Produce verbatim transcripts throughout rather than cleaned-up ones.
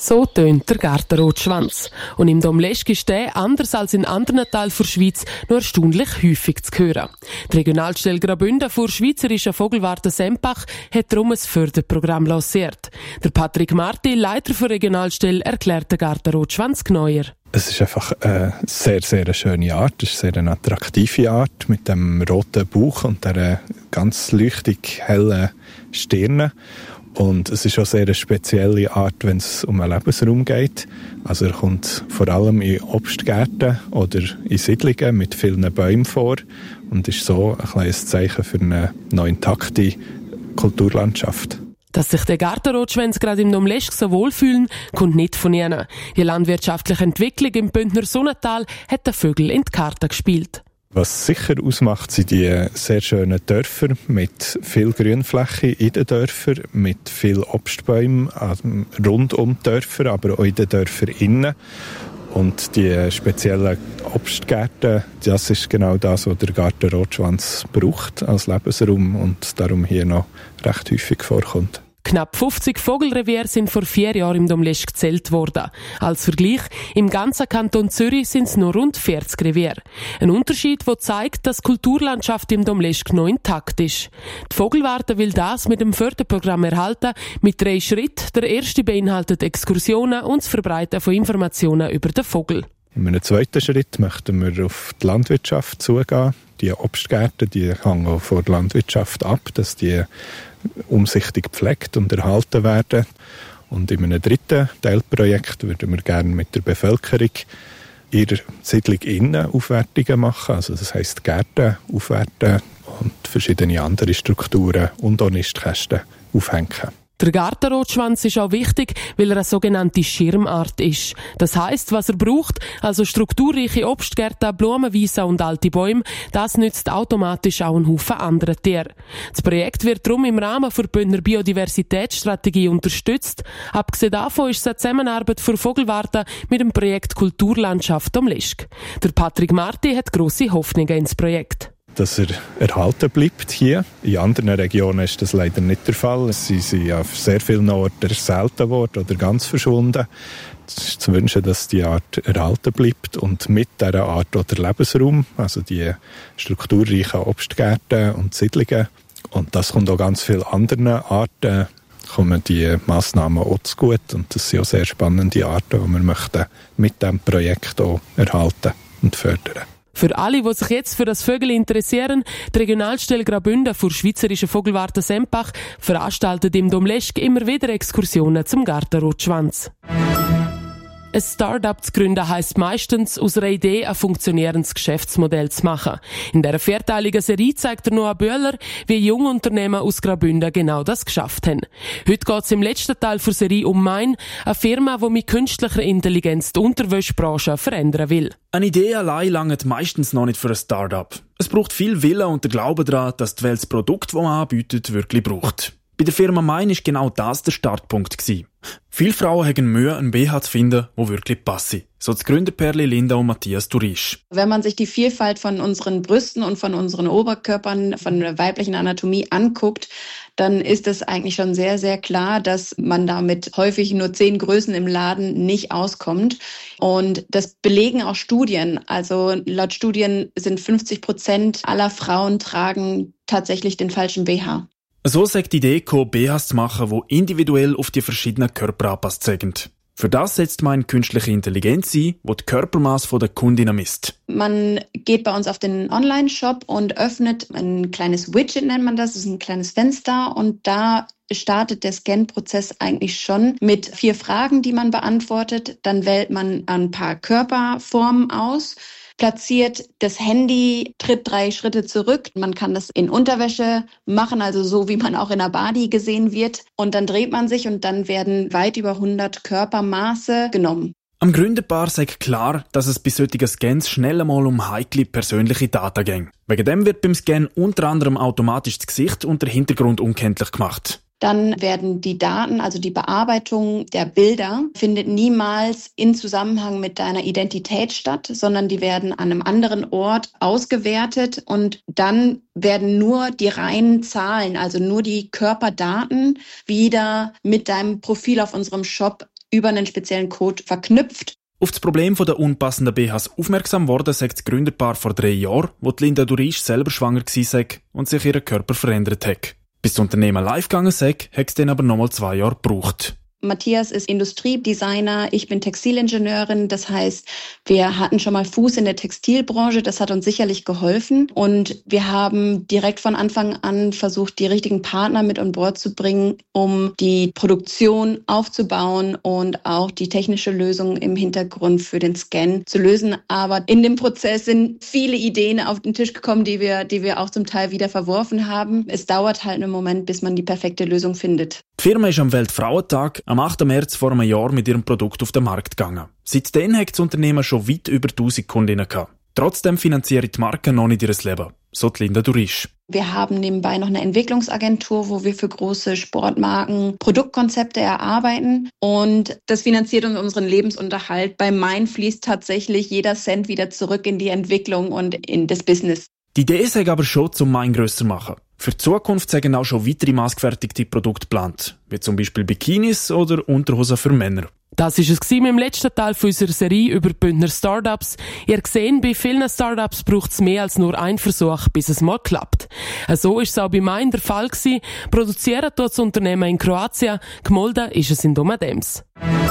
So tönt der Gartenrotschwanz. Und im Domleschg ist der, anders als in anderen Teilen der Schweiz, nur erstaunlich häufig zu hören. Die Regionalstelle Graubünden für Schweizerische Vogelwarte Sempach hat darum ein Förderprogramm lanciert. Der Patrick Marti, Leiter der Regionalstelle, erklärt den Gartenrotschwanz genauer. Es ist einfach eine sehr, sehr schöne Art. Es ist eine sehr attraktive Art mit dem roten Bauch und der ganz leuchtig hellen Stirne. Und es ist auch sehr eine spezielle Art, wenn es um einen Lebensraum geht. Also er kommt vor allem in Obstgärten oder in Siedlungen mit vielen Bäumen vor und ist so ein kleines Zeichen für eine noch intakte Kulturlandschaft. Dass sich der Gartenrotschwänz gerade im Domleschg so wohlfühlen, kommt nicht von ihnen. Die landwirtschaftliche Entwicklung im Bündner Sonnental hat den Vögel in die Karten gespielt. Was sicher ausmacht, sind die sehr schönen Dörfer mit viel Grünfläche in den Dörfern, mit viel Obstbäumen rund um die Dörfer, aber auch in den Dörfern innen. Und die speziellen Obstgärten, das ist genau das, was der Gartenrotschwanz braucht als Lebensraum und darum hier noch recht häufig vorkommt. Knapp fünfzig Vogelreviere sind vor vier Jahren im Domleschg gezählt worden. Als Vergleich, im ganzen Kanton Zürich sind es nur rund vierzig Reviere. Ein Unterschied, der zeigt, dass die Kulturlandschaft im Domleschg noch intakt ist. Die Vogelwarte will das mit dem Förderprogramm erhalten, mit drei Schritten. Der erste beinhaltet Exkursionen und das Verbreiten von Informationen über den Vogel. In einem zweiten Schritt möchten wir auf die Landwirtschaft zugehen. Die Obstgärten, die hängen auch von der Landwirtschaft ab, dass die umsichtig gepflegt und erhalten werden. Und in einem dritten Teilprojekt würden wir gerne mit der Bevölkerung ihrer Siedlung innen Aufwertungen machen. Also das heisst Gärten aufwerten und verschiedene andere Strukturen und auch Nistkästen aufhängen. Der Gartenrotschwanz ist auch wichtig, weil er eine sogenannte Schirmart ist. Das heisst, was er braucht, also strukturreiche Obstgärten, Blumenwiesen und alte Bäume, das nützt automatisch auch einen Haufen anderen Tieren. Das Projekt wird darum im Rahmen der Bündner Biodiversitätsstrategie unterstützt. Abgesehen davon ist es eine Zusammenarbeit für Vogelwarte mit dem Projekt Kulturlandschaft Domleschg. Der Patrick Marti hat grosse Hoffnungen ins Projekt. Dass er erhalten bleibt hier. In anderen Regionen ist das leider nicht der Fall. Sie sind auf sehr vielen Orten selten geworden oder ganz verschwunden. Es ist zu wünschen, dass die Art erhalten bleibt und mit dieser Art auch der Lebensraum, also die strukturreichen Obstgärten und Siedlungen. Und das kommt auch ganz vielen anderen Arten, kommen die Massnahmen auch zu gut. Und das sind auch sehr spannende Arten, die wir möchten mit diesem Projekt auch erhalten und fördern. Für alle, die sich jetzt für das Vögel interessieren, die Regionalstelle Graubünden für Schweizerische Vogelwarte Sempach veranstaltet im Domleschg immer wieder Exkursionen zum Gartenrotschwanz. Ein Start-up zu gründen heisst meistens, aus einer Idee ein funktionierendes Geschäftsmodell zu machen. In dieser vierteiligen Serie zeigt der Noah Böhler, wie junge Unternehmen aus Graubünden genau das geschafft haben. Heute geht es im letzten Teil der Serie um Mein, eine Firma, die mit künstlicher Intelligenz die Unterwäschebranche verändern will. Eine Idee allein langt meistens noch nicht für ein Start-up. Es braucht viel Wille und der Glaube daran, dass die Welt das Produkt, das man anbietet, wirklich braucht. Bei der Firma Mein war genau das der Startpunkt gewesen. Viele Frauen haben Mühe, einen B H zu finden, der wirklich passe. So das Gründerpärli Linda und Matthias Durisch. Wenn man sich die Vielfalt von unseren Brüsten und von unseren Oberkörpern, von der weiblichen Anatomie anguckt, dann ist es eigentlich schon sehr, sehr klar, dass man damit häufig nur zehn Größen im Laden nicht auskommt. Und das belegen auch Studien. Also laut Studien sind fünfzig Prozent aller Frauen tragen tatsächlich den falschen B H. So sagt die Idee gekommen, B Hs zu machen, die individuell auf die verschiedenen Körper angepasst sind. Für das setzt man künstliche Intelligenz ein, die die Körpermaß der Kundinnen misst. Man geht bei uns auf den Online-Shop und öffnet ein kleines Widget, nennt man das, das ist ein kleines Fenster und da startet der Scan-Prozess eigentlich schon mit vier Fragen, die man beantwortet. Dann wählt man ein paar Körperformen aus, platziert das Handy, tritt drei Schritte zurück. Man kann das in Unterwäsche machen, also so wie man auch in einer Body gesehen wird. Und dann dreht man sich und dann werden weit über hundert Körpermaße genommen. Am Gründerpaar sagt klar, dass es bei solchen Scans schnell einmal um heikle persönliche Daten geht. Wegen dem wird beim Scan unter anderem automatisch das Gesicht und der Hintergrund unkenntlich gemacht. Dann werden die Daten, also die Bearbeitung der Bilder, findet niemals in Zusammenhang mit deiner Identität statt, sondern die werden an einem anderen Ort ausgewertet und dann werden nur die reinen Zahlen, also nur die Körperdaten wieder mit deinem Profil auf unserem Shop über einen speziellen Code verknüpft. Auf das Problem der unpassenden B Hs aufmerksam worden, sagt das Gründerpaar vor drei Jahren, wo die Linda Durisch selber schwanger war und sich ihr Körper verändert hat. Bis das Unternehmen live gegangen ist, hat es dann aber nochmal zwei Jahre gebraucht. Matthias ist Industriedesigner, ich bin Textilingenieurin. Das heißt, wir hatten schon mal Fuß in der Textilbranche. Das hat uns sicherlich geholfen. Und wir haben direkt von Anfang an versucht, die richtigen Partner mit an Bord zu bringen, um die Produktion aufzubauen und auch die technische Lösung im Hintergrund für den Scan zu lösen. Aber in dem Prozess sind viele Ideen auf den Tisch gekommen, die wir, die wir auch zum Teil wieder verworfen haben. Es dauert halt einen Moment, bis man die perfekte Lösung findet. Die Firma ist am Weltfrauentag am achten März vor einem Jahr mit ihrem Produkt auf den Markt gegangen. Seitdem hat das Unternehmen schon weit über tausend Kundinnen gehabt. Trotzdem finanziert die Marke noch nicht ihr Leben, so die Linda Durisch. Wir haben nebenbei noch eine Entwicklungsagentur, wo wir für große Sportmarken Produktkonzepte erarbeiten. Und das finanziert uns unseren Lebensunterhalt. Bei Mein fließt tatsächlich jeder Cent wieder zurück in die Entwicklung und in das Business. Die Idee ist aber schon, zum Mein grösser machen. Für die Zukunft sind auch schon weitere maßgefertigte Produkte geplant, wie zum Beispiel Bikinis oder Unterhosen für Männer. Das war es im letzten Teil unserer Serie über Bündner Startups. Ihr seht, bei vielen Startups braucht es mehr als nur einen Versuch, bis es mal klappt. So war es auch bei Mein der Fall gewesen. Produziert dort das Unternehmen in Kroatien, gemolden ist es in Domadems.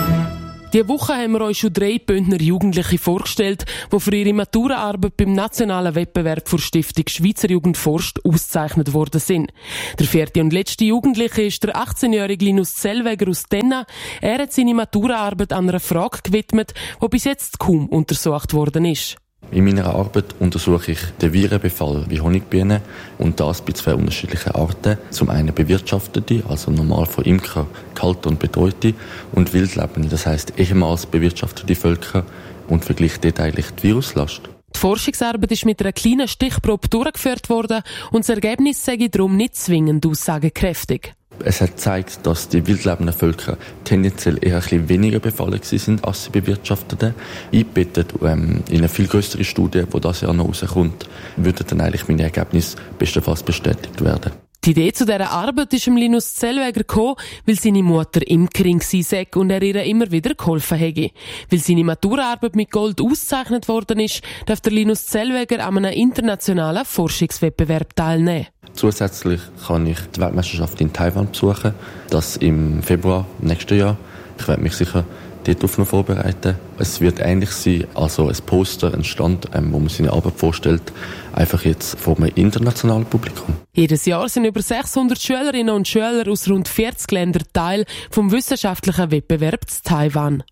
Diese Woche haben wir euch schon drei Bündner Jugendliche vorgestellt, die für ihre Maturaarbeit beim nationalen Wettbewerb für Stiftung Schweizer Jugend forscht ausgezeichnet worden sind. Der vierte und letzte Jugendliche ist der achtzehnjährige Linus Zellweger aus Tenna. Er hat seine Maturaarbeit an einer Frage gewidmet, die bis jetzt kaum untersucht worden ist. In meiner Arbeit untersuche ich den Virenbefall wie Honigbienen und das bei zwei unterschiedlichen Arten. Zum einen bewirtschaftete, also normal von Imker gehaltene und betreute, und wildlebende, das heisst ehemals bewirtschaftete Völker, und vergleicht dort eigentlich die Viruslast. Die Forschungsarbeit ist mit einer kleinen Stichprobe durchgeführt worden und das Ergebnis sei darum nicht zwingend aussagekräftig. Es hat gezeigt, dass die wildlebenden Völker tendenziell eher ein bisschen weniger befallen sind als die bewirtschafteten. Eingebettet ähm, in eine viel größere Studie, die das Jahr noch rauskommt, würden dann eigentlich meine Ergebnisse bestenfalls bestätigt werden. Die Idee zu dieser Arbeit ist dem Linus Zellweger gekommen, weil seine Mutter Imkerin war und er ihr immer wieder geholfen hätte. Weil seine Maturaarbeit mit Gold ausgezeichnet worden ist, darf der Linus Zellweger an einem internationalen Forschungswettbewerb teilnehmen. Zusätzlich kann ich die Weltmeisterschaft in Taiwan besuchen, das im Februar nächsten Jahr. Ich werde mich sicher dort noch vorbereiten. Es wird ähnlich sein, also ein Poster, ein Stand, ähm, wo man seine Arbeit vorstellt, einfach jetzt vor einem internationalen Publikum. Jedes Jahr sind über sechshundert Schülerinnen und Schüler aus rund vierzig Ländern Teil vom wissenschaftlichen Wettbewerb in Taiwan.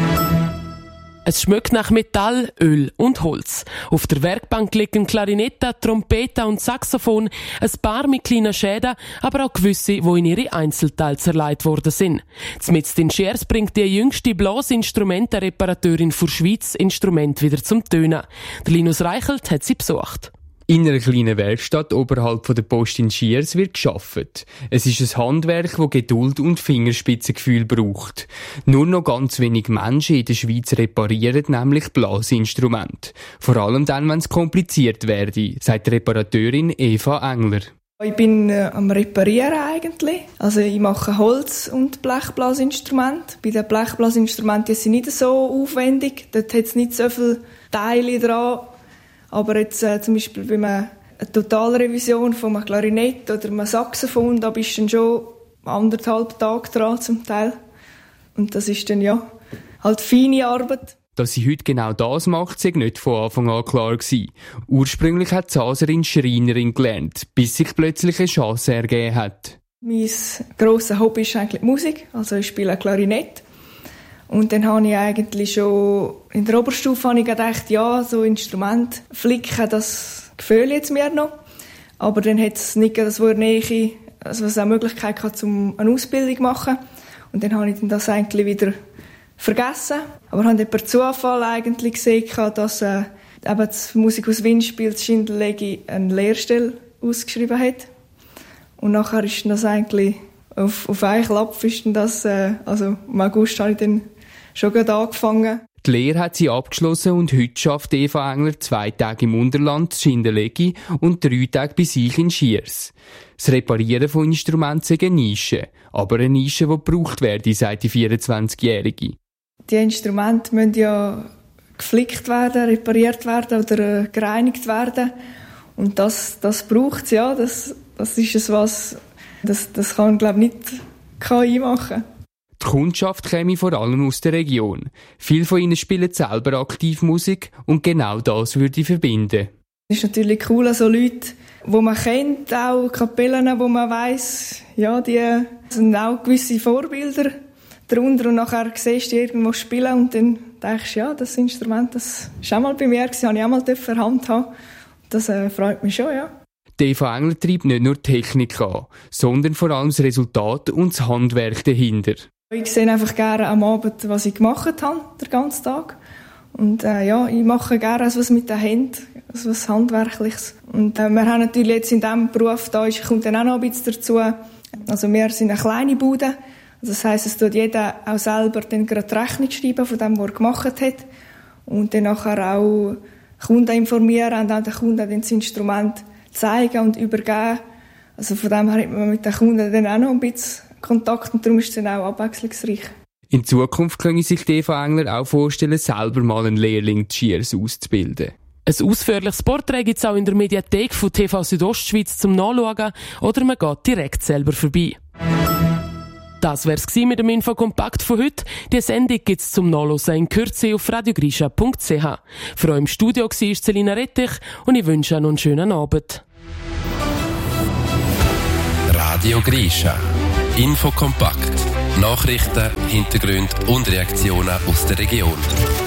Es schmeckt nach Metall, Öl und Holz. Auf der Werkbank liegen Klarinette, Trompete und Saxophon, ein paar mit kleinen Schäden, aber auch gewisse, die in ihre Einzelteile zerlegt worden sind. Zmitzt in Schiers bringt die jüngste Blasinstrumentenreparateurin für Schweiz Instrument wieder zum Tönen. Der Linus Reichelt hat sie besucht. In einer kleinen Werkstatt oberhalb von der Post in Schiers wird gearbeitet. Es ist ein Handwerk, das Geduld und Fingerspitzengefühl braucht. Nur noch ganz wenig Menschen in der Schweiz reparieren nämlich Blasinstrumente. Vor allem dann, wenn es kompliziert werde, sagt die Reparateurin Eva Engler. Ich bin äh, am Reparieren eigentlich. Also ich mache Holz- und Blechblasinstrumente. Bei den Blechblasinstrumenten sind sie nicht so aufwendig. Dort hat es nicht so viele Teile dran. Aber jetzt äh, zum Beispiel bei einer Totalrevision von einem Klarinett oder einem Saxophon, da bist du dann schon anderthalb Tage dran zum Teil. Und das ist dann ja halt feine Arbeit. Dass sie heute genau das macht, sei nicht von Anfang an klar gewesen. Ursprünglich hat Saserin Schreinerin gelernt, bis sich plötzlich eine Chance ergeben hat. Mein grosses Hobby ist eigentlich die Musik, also ich spiele Klarinett. Und dann habe ich eigentlich schon in der Oberstufe habe ich gedacht, ja, so Instrument flicken, das gefällt jetzt mir noch. Aber dann hat es nicht das Wort Nähe, also es auch Möglichkeit gehabt, um eine Ausbildung zu machen. Und dann habe ich das eigentlich wieder vergessen. Aber ich habe per Zufall eigentlich gesehen, dass äh, eben das Musikus Windspiel das Schindelegi eine Lehrstelle ausgeschrieben hat. Und nachher ist das eigentlich auf, auf einen Klapp ist das, äh, also im August habe ich dann schon gerade angefangen. Die Lehre hat sie abgeschlossen und heute schafft Eva Engler zwei Tage im Unterland, Schindelegi, und drei Tage bei sich in Schiers. Das Reparieren von Instrumenten ist eine Nische, aber eine Nische, die gebraucht werde, sagt die vierundzwanzigjährige. Die Instrumente müssen ja geflickt werden, repariert werden oder äh, gereinigt werden. Und das, das braucht es, ja. Das, das ist es, was, das, das kann, glaube ich, nicht K I machen. Die Kundschaft käme vor allem aus der Region. Viele von ihnen spielen selber aktiv Musik und genau das würde ich verbinden. Es ist natürlich cool, so Leute, die man kennt, auch Kapellen, wo man weiss, ja, die sind auch gewisse Vorbilder darunter, und nachher siehst du die irgendwo spielen und dann denkst du, ja, das Instrument, das war auch mal bei mir, das habe ich auch mal in der Hand haben. Das äh, freut mich schon, ja. Die Eva Engler treibt nicht nur Technik an, sondern vor allem das Resultat und das Handwerk dahinter. Ich sehe einfach gerne am Abend, was ich gemacht habe, den ganzen Tag. Und äh, ja, ich mache gerne etwas mit den Händen, etwas Handwerkliches. Und äh, wir haben natürlich jetzt in diesem Beruf, da ist, kommt dann auch noch ein bisschen dazu, also wir sind eine kleine Bude. Das heisst, es tut jeder auch selber dann gerade die Rechnung schreiben von dem, was er gemacht hat. Und dann nachher auch Kunden informieren und auch den Kunden dann das Instrument zeigen und übergeben. Also von dem her hat man mit den Kunden dann auch noch ein bisschen Kontakt und darum ist es dann auch abwechslungsreich. In Zukunft können sich die Eva Engler auch vorstellen, selber mal einen Lehrling Schiers auszubilden. Ein ausführliches Porträt gibt es auch in der Mediathek von T V Südostschweiz zum Nachschauen oder man geht direkt selber vorbei. Das wär's gsi mit dem Infokompakt von heute. Die Sendung gibt's zum Nachlesen in Kürze auf radiogrisha punkt c h. Für euch im Studio war Celina Rettich und ich wünsche noch einen schönen Abend. Radio Grisha. Infokompakt. Nachrichten, Hintergründe und Reaktionen aus der Region.